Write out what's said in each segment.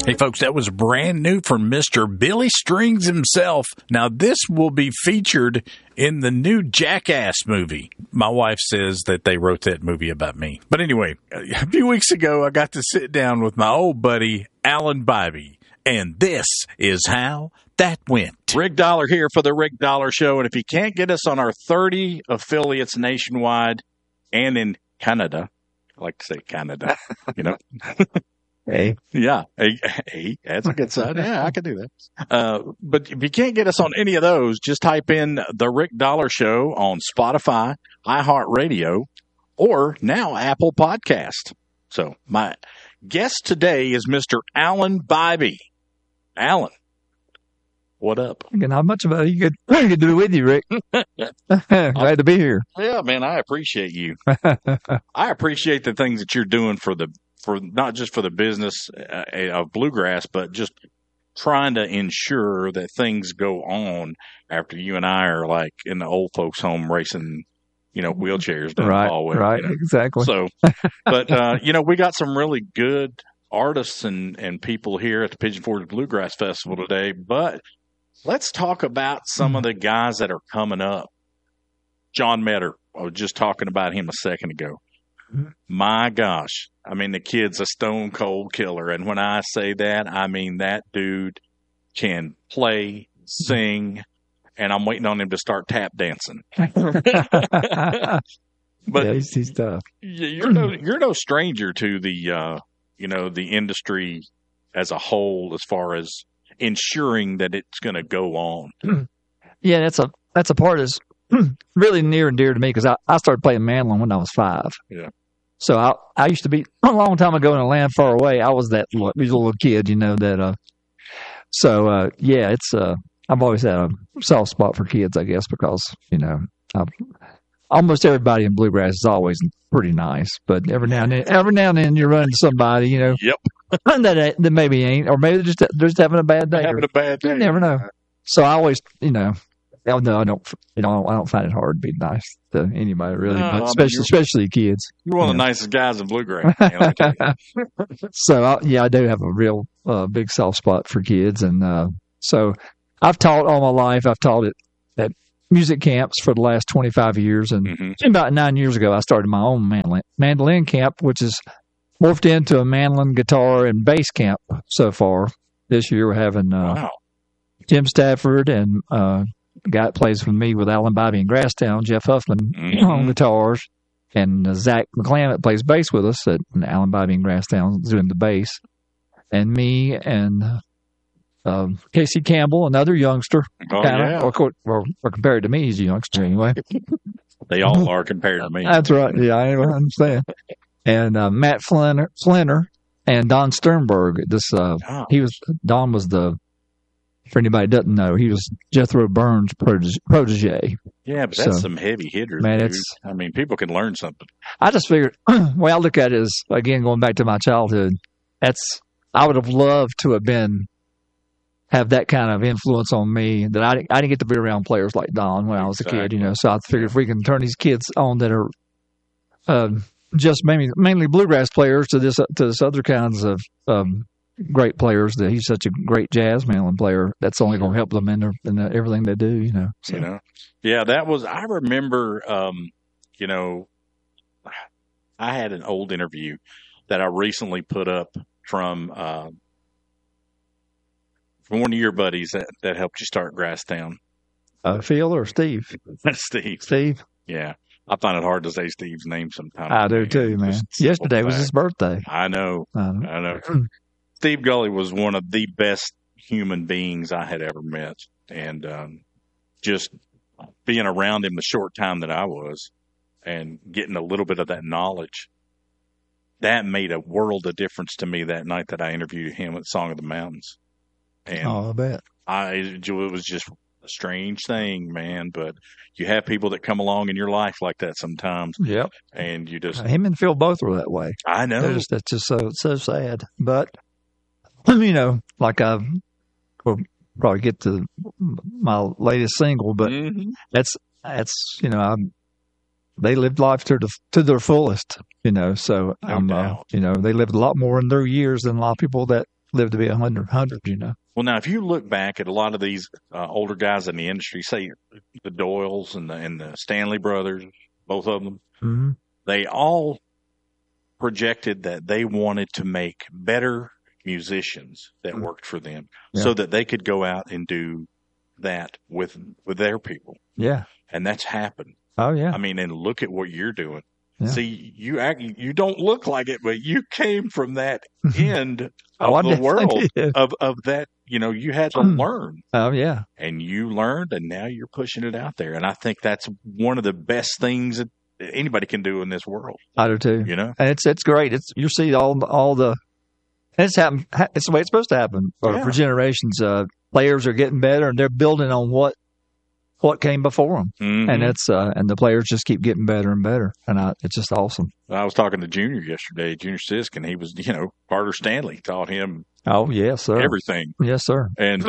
Hey, folks, that was brand new from Mr. Billy Strings himself. Now, this will be featured in the new Jackass movie. My wife says that they wrote that movie about me. But anyway, a few weeks ago, I got to sit down with my old buddy, Alan Bibey, and this is how that went. Rick Dollar here for the Rick Dollar Show. And if you can't get us on our 30 affiliates nationwide and in Canada, I like to say Canada, you know. Hey. Yeah. Hey, that's a good side. Yeah, I can do that. But if you can't get us on any of those, just type in the Rick Dollar Show on Spotify, iHeartRadio, or now Apple Podcast. So my guest today is Mr. Alan Bibey. Alan, what up? Not much about it. You could do it with you, Rick. Glad to be here. Yeah, man, I appreciate you. I appreciate the things that you're doing for not just for the business of bluegrass, but just trying to ensure that things go on after you and I are like in the old folks' home racing, wheelchairs down the hallway. Right, exactly. So, but we got some really good artists and people here at the Pigeon Forge Bluegrass Festival today. But let's talk about some of the guys that are coming up. John Metter, I was just talking about him a second ago. My gosh. I mean, the kid's a stone cold killer. And when I say that, I mean that dude can play, sing, and I'm waiting on him to start tap dancing. But yeah, he's tough. You're no stranger to the the industry as a whole, as far as ensuring that it's going to go on. Yeah, that's a part that's really near and dear to me, because I started playing mandolin when I was 5. Yeah. So I used to be, a long time ago in a land far away, I was that little kid, I've always had a soft spot for kids, I guess, because, almost everybody in bluegrass is always pretty nice, but every now and then you run into somebody, Yep. that maybe ain't, or maybe they're just having a bad day. You never know. So I always, I don't find it hard to be nice to anybody, really, especially kids. You're one of the nicest guys in bluegrass. So I do have a real big soft spot for kids, and so I've taught all my life. I've taught at music camps for the last 25 years, and about 9 years ago, I started my own mandolin camp, which is morphed into a mandolin, guitar, and bass camp so far. This year, we're having Jim Stafford and the guy that plays with me with Alan Bibey in Grasstown, Jeff Huffman, on guitars, and Zach McClam that plays bass with us at Alan Bibey in Grasstown doing the bass, and me and Casey Campbell, another youngster. Or compared to me, he's a youngster anyway. They all are compared to me. That's right. Yeah, I understand. And Matt Flinner and Don Sternberg. Don was for anybody that doesn't know, he was Jethro Burns' protege. Yeah, but that's some heavy hitters. Man, people can learn something. I just figured, the way I look at it is, again, going back to my childhood, I would have loved to have that kind of influence on me, that I didn't get to be around players like Don when I was a kid, So I figured if we can turn these kids on that are just mainly bluegrass players to this other kinds of great players, that he's such a great jazz mandolin player, that's only going to help them in everything they do, So. Yeah, that was, I remember, I had an old interview that I recently put up from one of your buddies that helped you start Grasstown. Phil or Steve? Steve. Yeah. I find it hard to say Steve's name sometimes. I do too, man. Yesterday was his birthday. I know. Steve Gully was one of the best human beings I had ever met. And just being around him the short time that I was and getting a little bit of that knowledge, that made a world of difference to me that night that I interviewed him at Song of the Mountains. And I bet. It was just a strange thing, man, but you have people that come along in your life like that sometimes. Yep. And you just... Him and Phil both were that way. I know. That's just so sad. But, like we'll probably get to my latest single, but that's they lived life to their fullest, so they lived a lot more in their years than a lot of people that live to be 100, you know. Well, now, if you look back at a lot of these older guys in the industry, say the Doyles and the Stanley brothers, both of them, Mm-hmm. they all projected that they wanted to make better musicians that worked for them so that they could go out and do that with their people. Yeah. And that's happened. Oh, yeah. I mean, and look at what you're doing. Yeah. See, you don't look like it, but you came from that end of I the world did. of that. You know, you had to learn, Oh, yeah. and you learned, and now you're pushing it out there. And I think that's one of the best things that anybody can do in this world. I do too. You know, And it's great. You see all the it's happened. It's the way it's supposed to happen for generations. Players are getting better, and they're building on what came before them, and it's and the players just keep getting better and better, and it's just awesome. I was talking to Junior yesterday, Junior Sisk, and he was, Carter Stanley taught him Oh, yes, sir. everything. Yes, sir. And,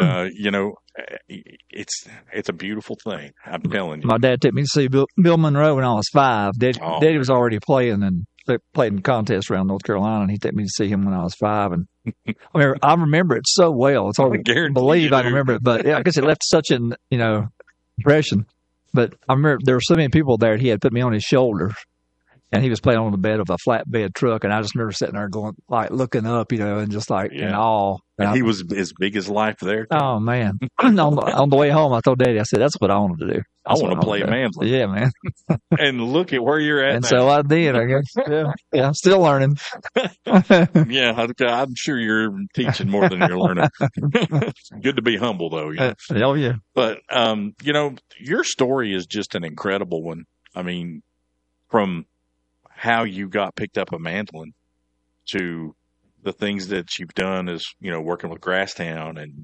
it's a beautiful thing. I'm telling you. My dad took me to see Bill Monroe when I was 5. Daddy was already playing, and they played in contests around North Carolina, and he took me to see him when I was 5. And I remember it so well. It's hard to believe I remember it, but yeah, I guess it left such an impression. But I remember there were so many people there. He had put me on his shoulders, and he was playing on the bed of a flatbed truck, and I just remember sitting there going, like, looking up, and just like in awe. And he was as big as life there. Oh, man. on the way home, I told Daddy, I said, that's what I wanted to do. I want to play Mansley. Yeah, man. And look at where you're at And now. so I did, I guess. Yeah, I'm still learning. Yeah, I'm sure you're teaching more than you're learning. Good to be humble, though. Oh, yeah. But, your story is just an incredible one. I mean, from how you got picked up a mandolin to the things that you've done as, working with Grasstown and,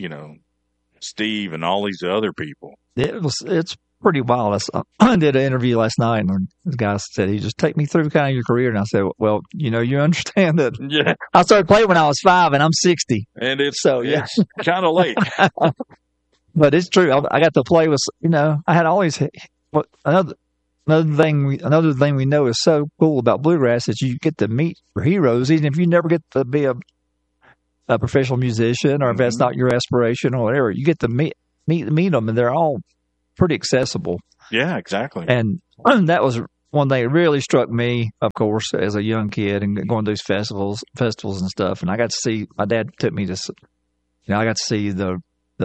Steve and all these other people. It's pretty wild. I did an interview last night, and the guy said, he just take me through kind of your career. And I said, well, you understand that I started playing when I was 5, and I'm 60. And it's kind of late. But it's true. I got to play with, I had always, another thing we know is so cool about bluegrass is you get to meet your heroes, even if you never get to be a professional musician, or if that's not your aspiration or whatever. You get to meet them, and they're all pretty accessible. Yeah, exactly. And that was one thing that really struck me, of course, as a young kid and going to these festivals and stuff. And I got to see, my dad took me to, I got to see the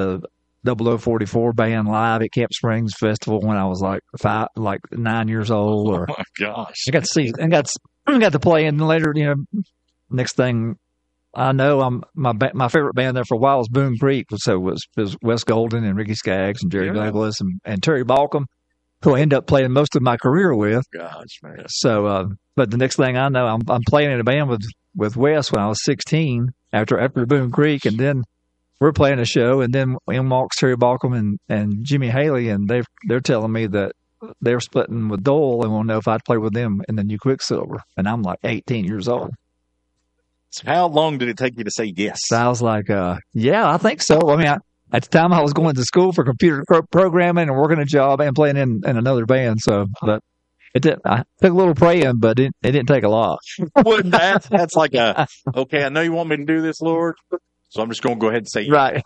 0044 band live at Camp Springs Festival when I was like 9 years old. Or oh my gosh! I got to see, and got to play, and later, next thing I know, my favorite band there for a while was Boone Creek. So it was Wes Golden and Ricky Skaggs and Jerry Douglas and Terry Balcom, who I ended up playing most of my career with. Gosh, man! So, but the next thing I know, I'm playing in a band with Wes when I was 16 after Boone Creek, and then we're playing a show, and then in walks Terry Balcom and Jimmy Haley, and they're telling me that they're splitting with Doyle and want to know if I'd play with them in the new Quicksilver. And I'm like 18 years old. So how long did it take you to say yes? So I was like, yeah, I think so. I mean, at the time I was going to school for computer programming and working a job and playing in another band. So, but I took a little praying, but it didn't take a lot. Wouldn't that's like okay, I know you want me to do this, Lord. So I'm just going to go ahead and say yes. Right.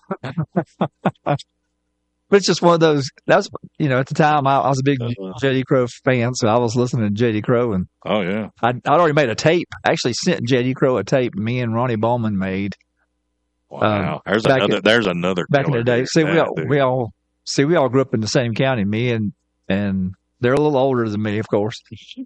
But it's just one of those. That's at the time I was a big J.D. Crowe fan, so I was listening to J.D. Crowe, and oh yeah, I'd already made a tape. I actually sent J.D. Crowe a tape me and Ronnie Bowman made. Wow, there's another back in the day. See, we all grew up in the same county. Me and they're a little older than me, of course.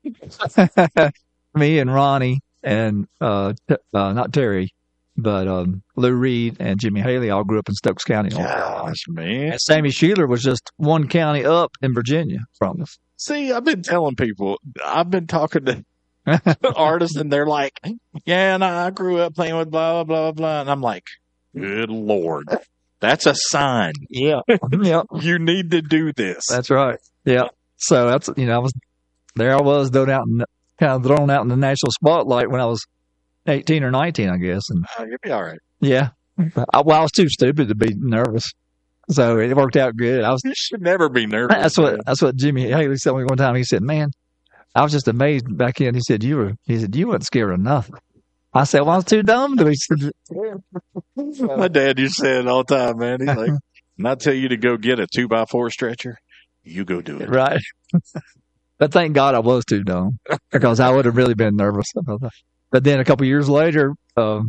Me and Ronnie and not Terry. But Lou Reed and Jimmy Haley all grew up in Stokes County. Gosh, man. And Sammy Sheeler was just one county up in Virginia from us. See, I've been telling people, I've been talking to artists, and they're like, yeah, and I grew up playing with blah, blah, blah. And I'm like, good Lord. That's a sign. Yeah. Yeah. You need to do this. That's right. Yeah. So that's, I was thrown out in the national spotlight when I was 18 or 19, I guess. And you'll be all right. Yeah. I was too stupid to be nervous. So it worked out good. You should never be nervous. That's what Jimmy Haley told me one time. He said, man, I was just amazed back then. He said, you weren't scared of nothing. I said, well, I was too dumb to be. My dad used to say it all the time, man. He's like, "When I tell you to go get a 2x4 stretcher, you go do it." Right. But thank God I was too dumb, because I would have really been nervous about that. But then a couple of years later, so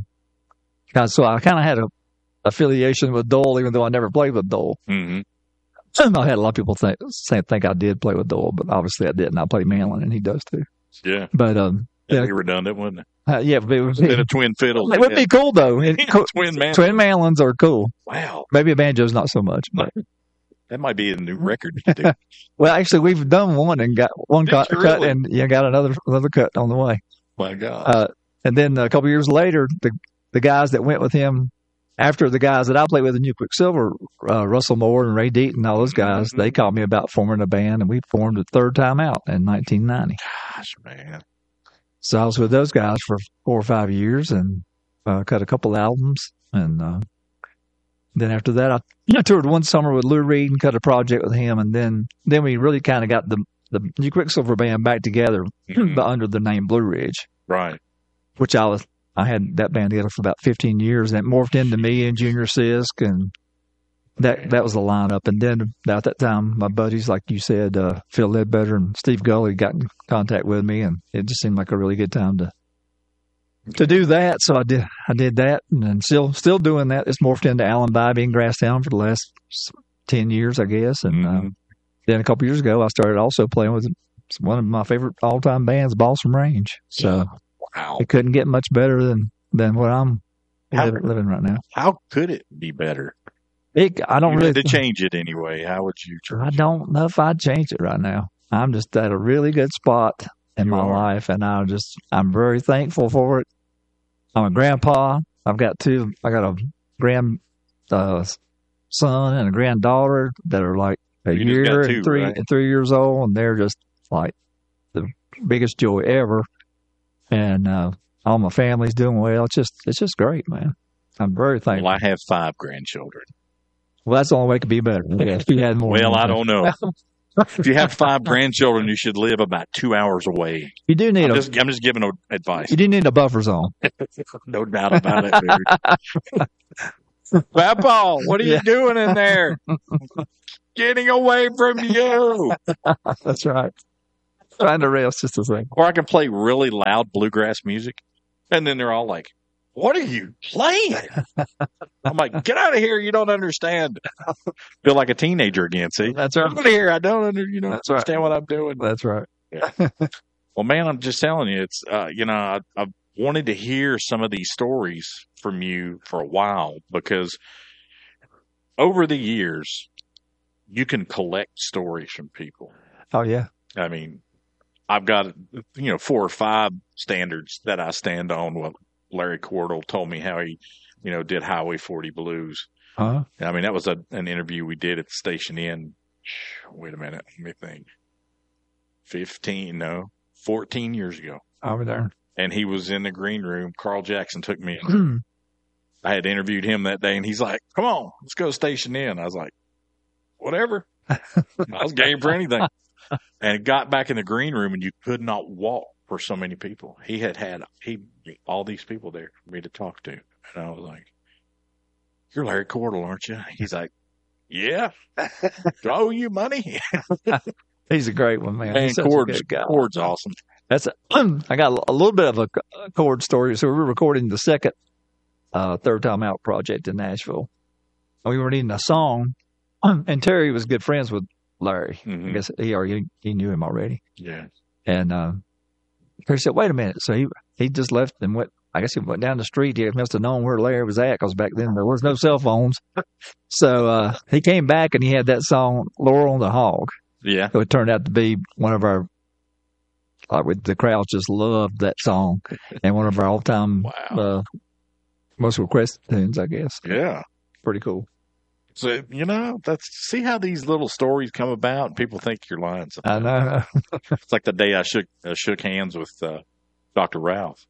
I kind of had a affiliation with Dole, even though I never played with Dole. Mm-hmm. I had a lot of people think I did play with Dole, but obviously I didn't. I played mandolin, and he does too. Yeah. But That'd be redundant, wouldn't it? yeah, but it would Instead of twin fiddles. it would be cool though. Twin mandolins. Twin mandolins are cool. Wow. Maybe a banjo's not so much, but That might be a new record you do. well, actually, we've done one and got one Did cut, you really? and got another cut on the way. My God. And then a couple of years later, the guys that went with him, after the guys that I played with in New Quicksilver, Russell Moore and Ray Deaton, all those guys, they called me about forming a band, and we formed a third time out in 1990. Gosh, man. So I was with those guys for 4 or 5 years and cut a couple albums. And then after that, I toured one summer with Lou Reed and cut a project with him. And then we really kind of got the New Quicksilver band back together under the name Blue Ridge. Right. Which I had that band together for about 15 years, and it morphed into me and Junior Sisk, and that was the lineup. And then at that time, my buddies, like you said, Phil Ledbetter and Steve Gully, got in contact with me, and it just seemed like a really good time to do that. So I did that, and then still doing that. It's morphed into Alan Bybee in Grasstown for the last 10 years, I guess. And then a couple years ago, I started also playing with one of my favorite all-time bands, Balsam Range. So wow, it couldn't get much better than what I'm living right now. How could it be better? I don't really to change it anyway. How would you change I don't know if I'd change it right now. I'm just at a really good spot in my life, and I'm very thankful for it. I'm a grandpa. I got a grand son and a granddaughter that are like a year and 3 years old, and they're just like the biggest joy ever. And all my family's doing well. It's just great, man. I'm very thankful. Well, I have 5 grandchildren. Well, that's the only way it could be better. If you had more. Well, I don't know. If you have 5 grandchildren, you should live about 2 hours away. You do need I'm just giving advice. You do need a buffer zone. No doubt about it, dude. Papa, what are you doing in there? Getting away from you. That's right. Trying to rest just a second. Or I can play really loud bluegrass music, and then they're all like, "What are you playing?" I'm like, "Get out of here! You don't understand." Feel like a teenager again. See, that's right. Get out of here! I don't understand what I'm doing. That's right. Yeah. Well, man, I'm just telling you, it's I've wanted to hear some of these stories from you for a while, because over the years you can collect stories from people. Oh yeah. I mean, I've got 4 or 5 standards that I stand on. Well, Larry Cordell told me how he, did Highway 40 Blues. Uh-huh. I mean, that was an interview we did at the Station Inn. Wait a minute, let me think. 14 years ago. Over there. And he was in the green room. Carl Jackson took me in. I had interviewed him that day, and he's like, "Come on, let's go to Station Inn." I was like, "Whatever." I was game for anything. And got back in the green room, and you could not walk for so many people. He had all these people there for me to talk to. And I was like, "You're Larry Cordell, aren't you?" He's like, "Yeah." "Do I owe you money?" He's a great one, man. And Cord's awesome. I got a little bit of a Cord story. So we were recording the second Third Time Out project in Nashville. And we were needing a song, and Terry was good friends with Larry. Mm-hmm. I guess he knew him already. Yeah. And Terry said, "Wait a minute." So he just left and went. I guess he went down the street. He must have known where Larry was at, because back then there was no cell phones. So he came back, and he had that song, "Laurel and the Hog." Yeah. So it turned out to be one of our, the crowd just loved that song, and one of our all-time most requested tunes, I guess. Yeah. Pretty cool. So, see how these little stories come about, and people think you're lying sometimes. I know. It's like the day I shook hands with Dr. Ralph.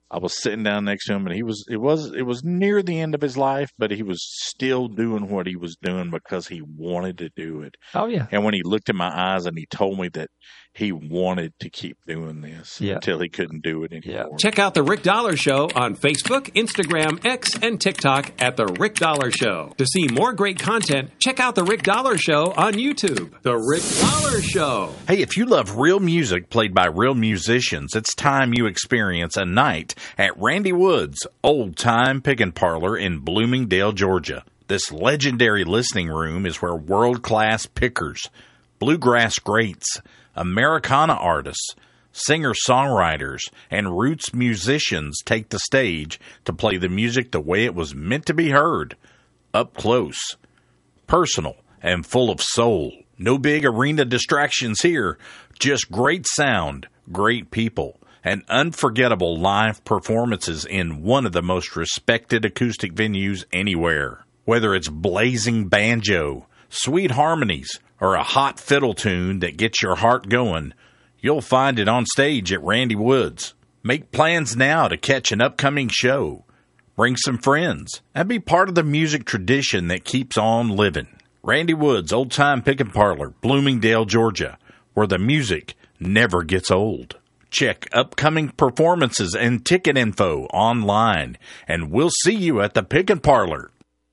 I was sitting down next to him, and it was near the end of his life, but he was still doing what he was doing because he wanted to do it. Oh, yeah. And when he looked in my eyes and he told me that he wanted to keep doing this until he couldn't do it anymore. Yeah. Check out The Rick Dollar Show on Facebook, Instagram, X, and TikTok at The Rick Dollar Show. To see more great content, check out The Rick Dollar Show on YouTube. The Rick Dollar Show. Hey, if you love real music played by real musicians, it's time you experience a night at Randy Wood's Old Time Pickin' Parlor in Bloomingdale, Georgia. This legendary listening room is where world-class pickers, bluegrass greats, Americana artists, singer-songwriters, and roots musicians take the stage to play the music the way it was meant to be heard, up close, personal, and full of soul. No big arena distractions here, just great sound, great people, and unforgettable live performances in one of the most respected acoustic venues anywhere. Whether it's blazing banjo, sweet harmonies, or a hot fiddle tune that gets your heart going, you'll find it on stage at Randy Wood's. Make plans now to catch an upcoming show. Bring some friends and be part of the music tradition that keeps on living. Randy Wood's Old Time Pickin' Parlor, Bloomingdale, Georgia, where the music never gets old. Check upcoming performances and ticket info online, and we'll see you at the Pickin' Parlor.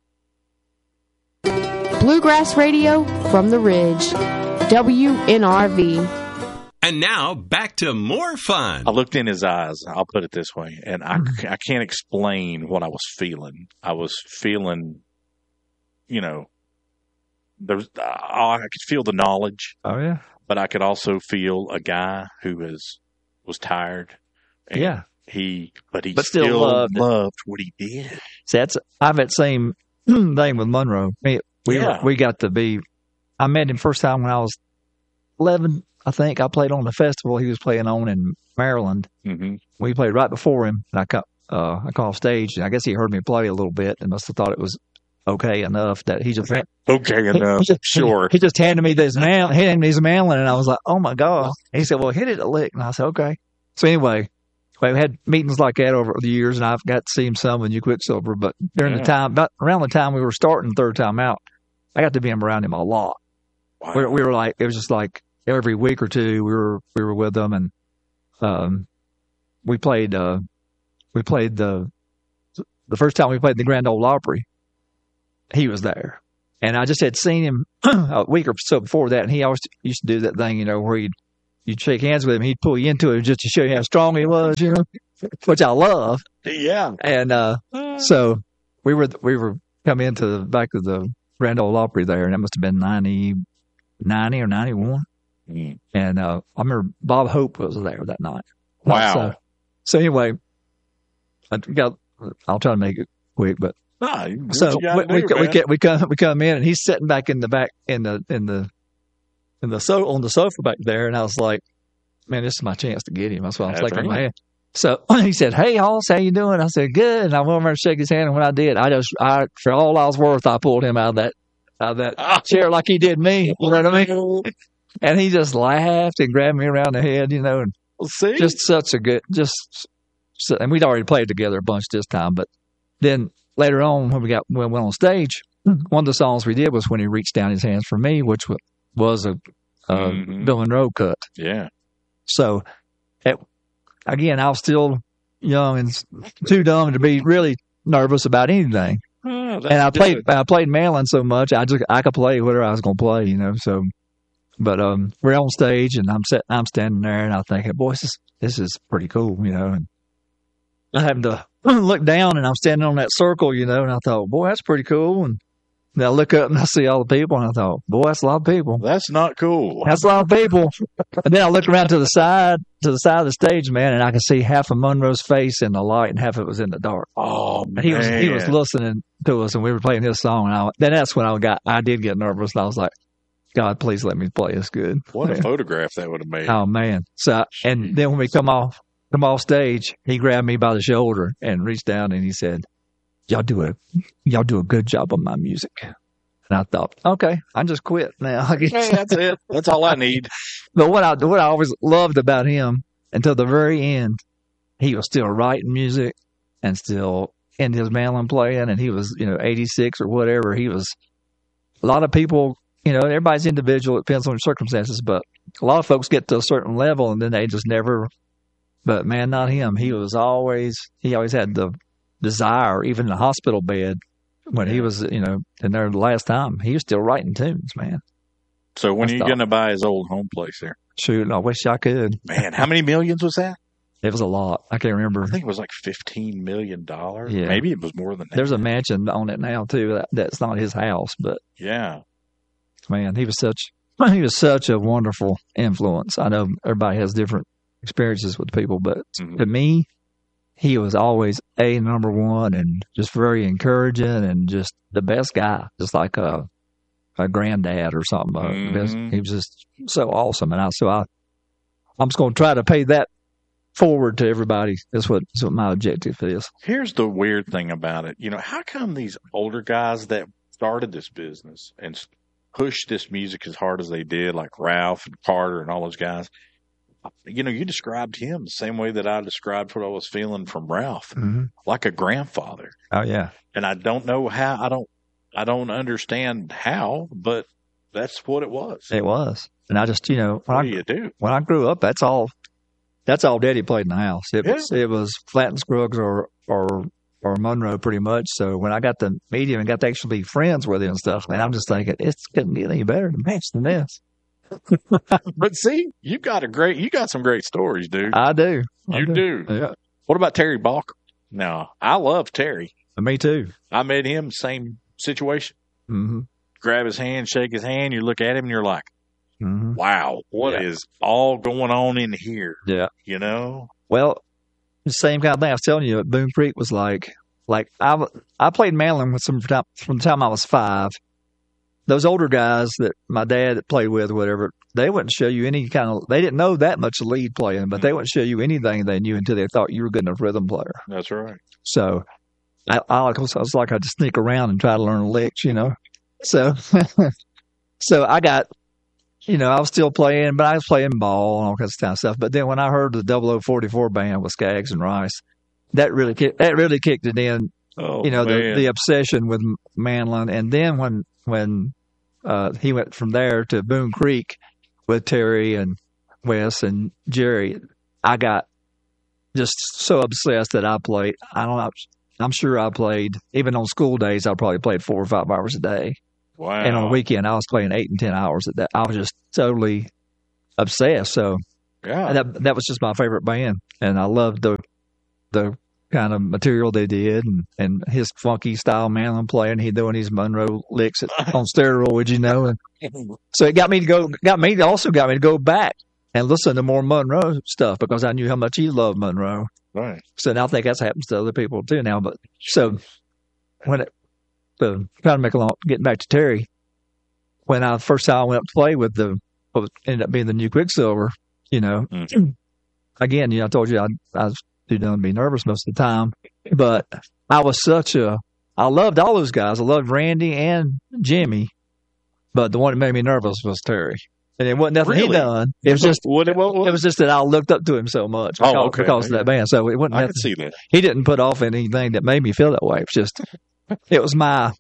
Bluegrass Radio from the Ridge, WNRV. And now, back to more fun. I looked in his eyes, I'll put it this way, and I can't explain what I was feeling. I was feeling, I could feel the knowledge. Oh, yeah. But I could also feel a guy who was tired. And yeah. He still loved what he did. See, I have that same thing with Monroe. We got to be. I met him first time when I was 11. I think I played on the festival he was playing on in Maryland. Mm-hmm. We played right before him, and I caught off stage. And I guess he heard me play a little bit and must have thought it was okay enough that he just okay enough. Sure. He just handed me this mandolin, and I was like, "Oh my god!" And he said, "Well, hit it a lick," and I said, "Okay." So anyway, we had meetings like that over the years, and I've got to see him some with New Quicksilver. But during the time, around the time we were starting the third time out, I got to be around him a lot. Wow. We were like, it was just like every week or two we were with them, and we played the first time we played the Grand Ole Opry. He was there, and I just had seen him a week or so before that, and he always used to do that thing, where you'd shake hands with him, he'd pull you into it just to show you how strong he was, which I love. Yeah. And so we were coming into the back of the Grand Ole Opry there, and that must have been 90 or 91. Mm. And I remember Bob Hope was there that night. Wow. So anyway, I'll try to make it quick, but so we come in, and he's sitting back in the back on the sofa back there, and I was like, man, this is my chance to get him. That's what I was thinking in my head. So he said, "Hey, Hoss, how you doing?" I said, "Good." And I went over and shook his hand, and when I did, for all I was worth, I pulled him out of that chair like he did me. You know what I mean? And he just laughed and grabbed me around the head, and just such a good, and we'd already played together a bunch this time, but then later on when we went on stage, one of the songs we did was When He Reached Down His Hands for Me, which was a Bill Monroe cut. Yeah. So, again, I was still young and too dumb to be really nervous about anything. And I played mandolin so much, I could play whatever I was going to play, So, but we're on stage, and I'm standing there, and I'm thinking, boy, this is pretty cool, And I happened to look down, and I'm standing on that circle, and I thought, boy, that's pretty cool. And then I look up and I see all the people, and I thought, boy, that's a lot of people. That's not cool. That's a lot of people. And then I looked around to the side of the stage, man, and I could see half of Monroe's face in the light and half of it was in the dark. Oh, man. And he was listening to us, and we were playing his song, and then that's when I did get nervous, and I was like, God, please let me play this good. What a photograph that would have made. Oh, man. So, and then when we come off stage, he grabbed me by the shoulder and reached down, and he said, y'all do a good job on my music. And I thought, okay, I just quit now. Hey, that's it. That's all I need. But what I always loved about him until the very end, he was still writing music and still in his mandolin playing, and he was, 86 or whatever. He was, a lot of people, everybody's individual. It depends on your circumstances, but a lot of folks get to a certain level and then they just never, but man, not him. He always had the desire, even in the hospital bed when he was, in there the last time, he was still writing tunes, man. So when are you going to buy his old home place there? Shoot, I wish I could. Man, how many millions was that? It was a lot. I can't remember. I think it was like $15 million. Yeah. Maybe it was more than that. There's a mansion on it now too. That's not his house, but yeah, man, he was such a wonderful influence. I know everybody has different experiences with people, but to me, he was always number one and just very encouraging and just the best guy, just like a granddad or something. He was just so awesome, and I'm just going to try to pay that forward to everybody. That's what my objective is. Here's the weird thing about it. How come these older guys that started this business and pushed this music as hard as they did, like Ralph and Carter and all those guys, you described him the same way that I described what I was feeling from Ralph, like a grandfather. Oh yeah. And I don't know how, I don't understand how, but that's what it was. It was. And I just, what do you do? When I grew up, that's all Daddy played in the house. It was Flat and Scruggs or Monroe pretty much. So when I got to meet him and got to actually be friends with him and stuff, man, I'm just thinking it couldn't get any better to match than this. But see, you got some great stories, dude. I do. You do. Yeah. What about Terry Balker? Now, I love Terry. Me too. I met him, same situation. Mm-hmm. Grab his hand, shake his hand. You look at him and you're like, mm-hmm. wow, what is all going on in here? Yeah. Well, the same kind of thing I was telling you at Boone Creek was like I played mandolin with some from the time I was 5. Those older guys that my dad played with, whatever, they wouldn't show you any they didn't know that much lead playing, but they wouldn't show you anything they knew until they thought you were a good enough rhythm player. That's right. So I was like, I'd sneak around and try to learn licks, So, so I got, I was still playing, but I was playing ball and all kinds of kind of stuff. But then when I heard the 0044 band with Skaggs and Rice, that really kicked it in. Oh, the obsession with mandolin. And then when he went from there to Boone Creek with Terry and Wes and Jerry, I got just so obsessed that I played. I'm sure I played, even on school days, I probably played 4 or 5 hours a day. Wow. And on the weekend, I was playing 8 and 10 hours a day. I was just totally obsessed. So yeah, that was just my favorite band. And I loved the kind of material they did and his funky style mandolin playing. He doing his Monroe licks on steroids, And so it got me to go back and listen to more Monroe stuff because I knew how much he loved Monroe. Right. So now I think that happens to other people too now. But so trying to make a long, getting back to Terry, when I first time I went up to play with what ended up being the new Quicksilver, again, I told you I was too dumb to be nervous most of the time, but I loved all those guys. I loved Randy and Jimmy, but the one that made me nervous was Terry. And it wasn't nothing he done. It was just it was just that I looked up to him so much because of that band. So it wasn't. I could see that. He didn't put off anything that made me feel that way. It was just it was my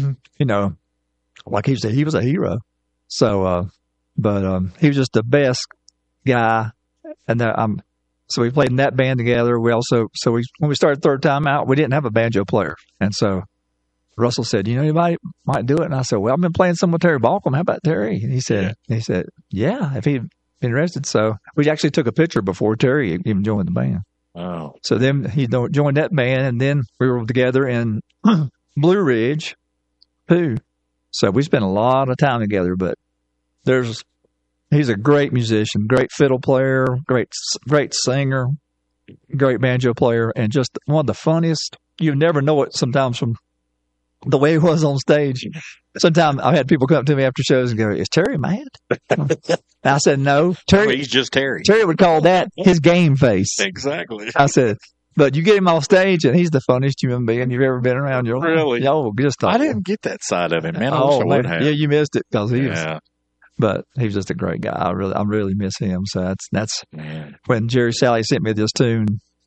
like he was a hero. So he was just the best guy. And so we played in that band together. We also when we started Third Time Out, we didn't have a banjo player, and so Russell said, anybody might do it. And I said, well, I've been playing some with Terry Balcom. How about Terry? And he said, yeah, if he'd been interested. So we actually took a picture before Terry even joined the band. Oh. So then he joined that band, and then we were together in Blue Ridge too. So we spent a lot of time together, but he's a great musician, great fiddle player, great singer, great banjo player, and just one of the funniest. You never know it sometimes from the way he was on stage. Sometimes I had people come up to me after shows and go, is Terry mad? And I said, no. He's just Terry. Terry would call that his game face. Exactly. I said, but you get him off stage and he's the funniest human being you've ever been around. You're really? I didn't get that side of him, man. I wish I would have. Yeah, you missed it because he was. But he was just a great guy. I really miss him. So that's when Jerry Salley sent me this tune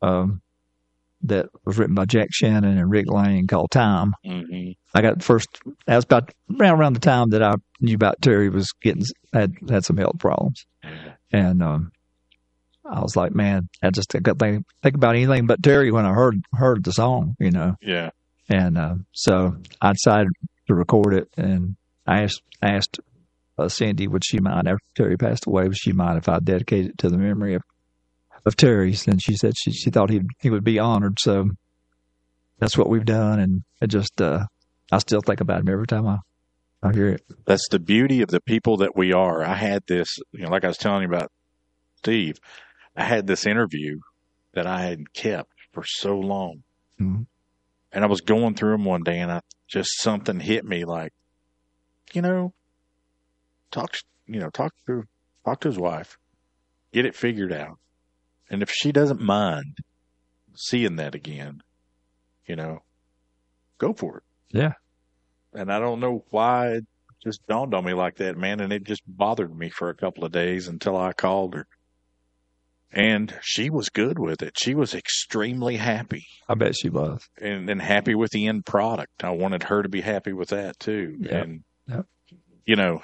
that was written by Jack Shannon and Rick Lang called Time. Mm-hmm. I got the first. That was about around the time that I knew about Terry was had some health problems, and I was like, man, I got to think about anything but Terry when I heard the song, Yeah. And so I decided to record it, and I asked Cindy, would she mind, after Terry passed away, would she mind if I dedicated it to the memory of Terry's? And she said she thought he would be honored. So that's what we've done, and it just I still think about him every time I hear it. That's the beauty of the people that we are. I had this, like I was telling you about Steve, I had this interview that I had kept for so long. Mm-hmm. And I was going through them one day, and something hit me like, talk to his wife, get it figured out. And if she doesn't mind seeing that again, go for it. Yeah. And I don't know why it just dawned on me like that, man. And it just bothered me for a couple of days until I called her. And she was good with it. She was extremely happy. I bet she was. And happy with the end product. I wanted her to be happy with that too. Yep. And, Yep.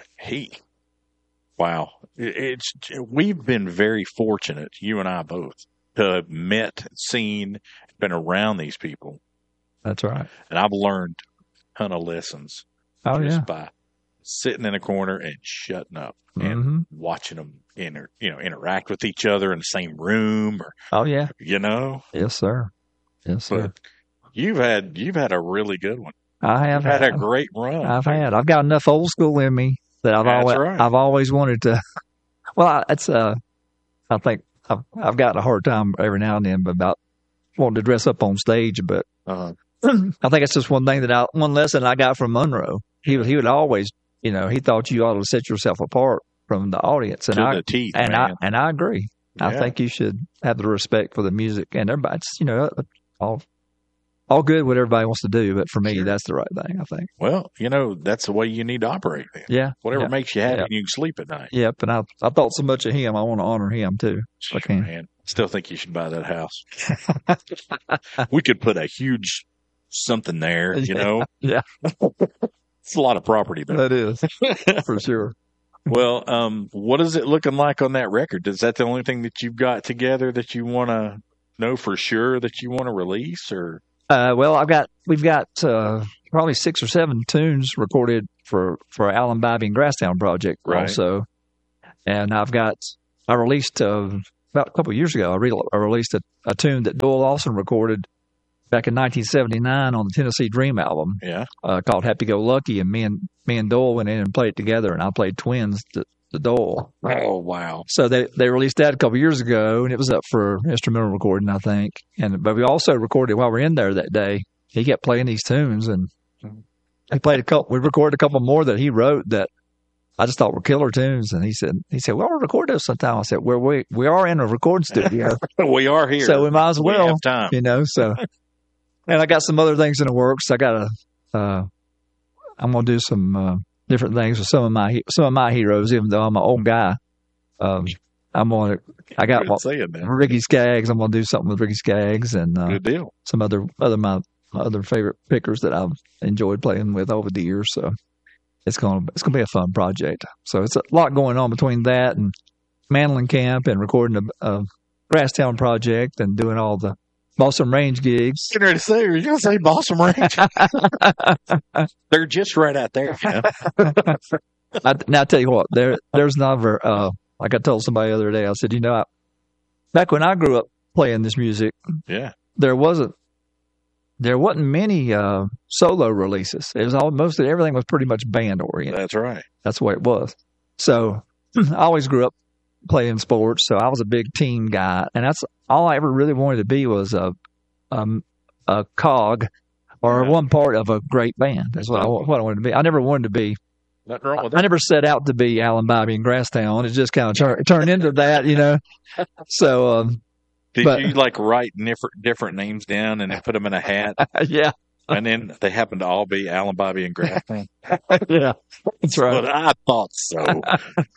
wow. We've been very fortunate, you and I both, to have met, seen, been around these people. That's right. And I've learned a ton of lessons by sitting in a corner and shutting up and watching them interact with each other in the same room, or Yes, sir. Yes, sir. But you've had a really good one. I have had a great run. I've got enough old school in me that I've always wanted to. Well, I think I've got a hard time every now and then about wanting to dress up on stage, but I think it's just one lesson I got from Monroe. He would always, he thought you ought to set yourself apart from the audience, and the teeth, man. I agree. Yeah. I think you should have the respect for the music and everybody. It's, all good what everybody wants to do, but for me, that's the right thing, I think. Well, that's the way you need to operate then. Yeah. Whatever makes you happy, you can sleep at night. Yep. And I thought so much of him. I want to honor him too. Man, still think you should buy that house. We could put a huge something there, Yeah. It's a lot of property though. That is, for sure. Well, what is it looking like on that record? Is that the only thing that you've got together that you want to know for sure that you want to release, or? Well, we've got probably 6 or 7 tunes recorded for Alan Bibey and Grasstown Project also, and I released about a couple of years ago. I released a tune that Doyle Lawson recorded back in 1979 on the Tennessee Dream album, called Happy Go Lucky, and me and Doyle went in and played it together, and I played twins to Doyle. Oh, wow. So they released that a couple of years ago, and it was up for instrumental recording, I think. But we also recorded while we were in there that day. He kept playing these tunes, and we recorded a couple more that he wrote that I just thought were killer tunes. And he said, well, we'll record those sometime. I said, we are in a recording studio. We are here. So we might as well, have time. so. And I got some other things in the works. I'm going to do some different things with some of my heroes, even though I'm an old guy. I got Ricky Skaggs. I'm going to do something with Ricky Skaggs and good deal. Some my other favorite pickers that I've enjoyed playing with over the years. So it's going to be a fun project. So it's a lot going on between that and Mandolin Camp and recording a Grasstown project and doing all the Balsam Range gigs. You're going to say Balsam Range? They're just right out there. Now, I tell you what, there's never, like I told somebody the other day, I said, back when I grew up playing this music, there wasn't many solo releases. It was mostly everything was pretty much band oriented. That's right. That's the way it was. So I always grew up playing sports, so I was a big team guy, and that's all I ever really wanted to be was a cog or one part of a great band. That's what I wanted to be. I never wanted to be. Nothing wrong with that. I never set out to be Alan Bibey and Grasstown. It just kind of turned into that, So, did you write different names down and then put them in a hat? Yeah. And then they happen to all be Alan Bibey and Grasstown. Yeah, that's right. But I thought so.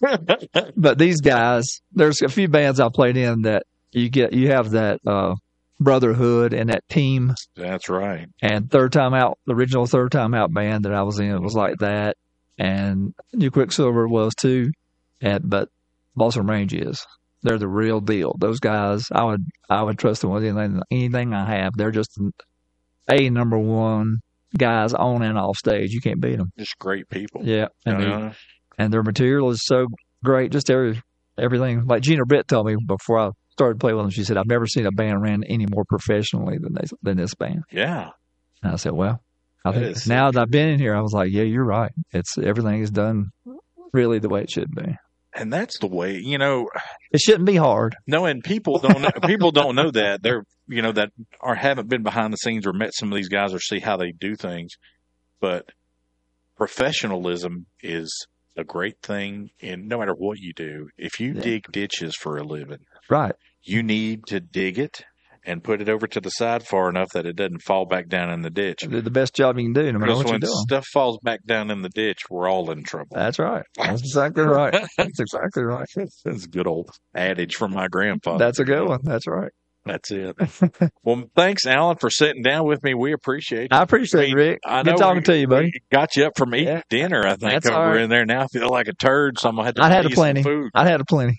But these guys, there's a few bands I played in that you have that brotherhood and that team. That's right. And Third Time Out, the original Third Time Out band that I was in, was like that. And New Quicksilver was too. But Balsam Range is. They're the real deal. Those guys, I would trust them with anything I have. They're just number one guys on and off stage. You can't beat them. Just great people. Yeah. And their material is so great. Just everything. Like Gina Britt told me before I started playing with them, she said, I've never seen a band ran any more professionally than this band. Yeah. And I said, well, I think now that I've been in here, I was like, yeah, you're right. Everything is done really the way it should be. And that's the way, it shouldn't be hard. No, and people don't know that. They're, that haven't been behind the scenes or met some of these guys or see how they do things. But professionalism is a great thing in no matter what you do. If you dig ditches for a living, right, you need to dig it and put it over to the side far enough that it doesn't fall back down in the ditch. Do the best job you can do, no matter what you're doing. When stuff falls back down in the ditch, we're all in trouble. That's right. That's exactly right. That's exactly right. That's a good old adage from my grandfather. That's a good one. That's right. That's it. Well, thanks, Alan, for sitting down with me. We appreciate it. I appreciate it, Rick. Good talking to you, buddy. Got you up from eating dinner, I think, over in there. Now I feel like a turd, so I'm going to have to plenty. Food. I had a plenty.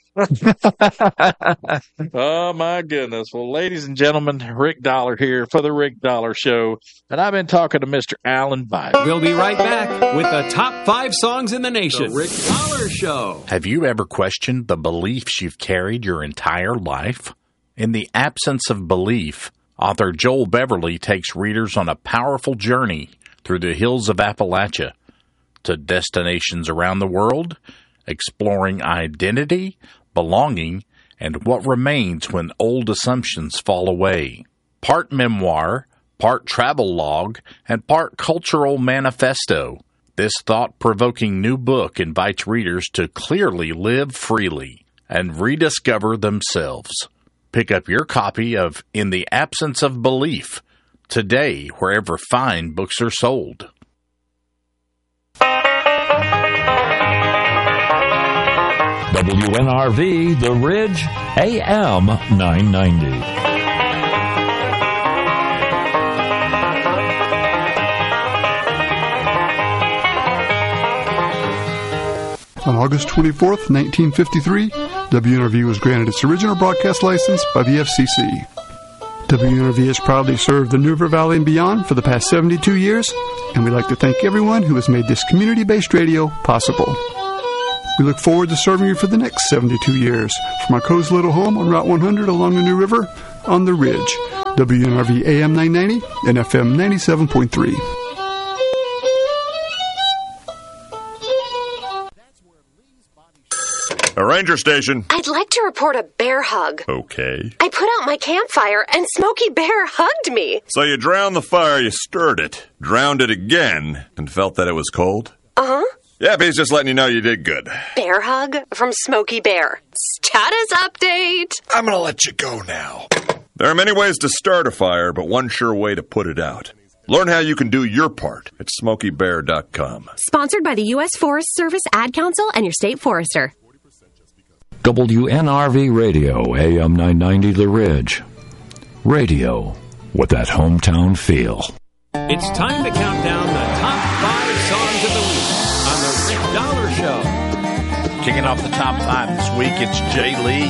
Oh, my goodness. Well, ladies and gentlemen, Rick Dollar here for the Rick Dollar Show. And I've been talking to Mr. Alan Biden. We'll be right back with the top 5 songs in the nation. The Rick Dollar Show. Have you ever questioned the beliefs you've carried your entire life? In The Absence of Belief, author Joel Beverly takes readers on a powerful journey through the hills of Appalachia to destinations around the world, exploring identity, belonging, and what remains when old assumptions fall away. Part memoir, part travel log, and part cultural manifesto, this thought-provoking new book invites readers to clearly live freely and rediscover themselves. Pick up your copy of In the Absence of Belief today, wherever fine books are sold. WNRV, The Ridge, AM 990. On August 24th, 1953, WNRV was granted its original broadcast license by the FCC. WNRV has proudly served the New River Valley and beyond for the past 72 years, and we'd like to thank everyone who has made this community-based radio possible. We look forward to serving you for the next 72 years from our cozy little home on Route 100 along the New River on the Ridge. WNRV AM 990 and FM 97.3. A ranger station. I'd like to report a bear hug. Okay. I put out my campfire and Smokey Bear hugged me. So you drowned the fire, you stirred it, drowned it again, and felt that it was cold? Uh-huh. Yeah, he's just letting you know you did good. Bear hug from Smokey Bear. Status update. I'm gonna let you go now. There are many ways to start a fire, but one sure way to put it out. Learn how you can do your part at SmokeyBear.com. Sponsored by the U.S. Forest Service, Ad Council, and your state forester. WNRV Radio, AM 990 The Ridge. Radio with that hometown feel. It's time to count down the top 5 songs of the week on the Rick Dollar Show. Kicking off the top 5 this week, it's Jay Lee,